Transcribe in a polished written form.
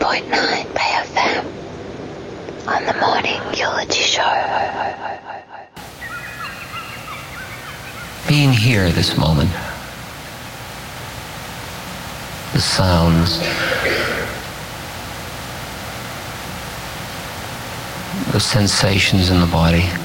Bay FM on the Morning Eulogy Show. Being here this moment, the sounds, the sensations in the body,